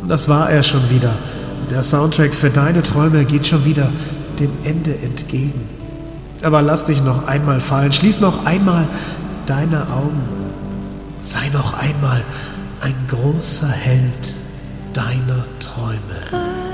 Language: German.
das war er schon wieder. Der Soundtrack für deine Träume geht schon wieder dem Ende entgegen. Aber lass dich noch einmal fallen, schließ noch einmal deine Augen. Sei noch einmal ein großer Held deiner Träume.